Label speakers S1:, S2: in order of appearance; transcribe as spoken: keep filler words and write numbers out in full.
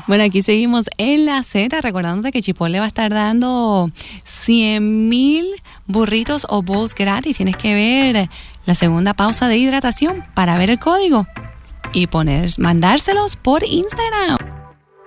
S1: Bueno, aquí seguimos en la Z, recordándote que Chipotle va a estar dando cien mil burritos o bowls gratis. Tienes que ver la segunda pausa de hidratación para ver el código y poner, mandárselos por Instagram.